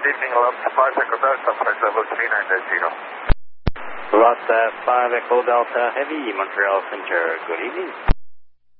evening, Lobster 5 Echo Delta, flight level 39.0. Lobster 5 Echo Delta Heavy, Montreal Center, good evening.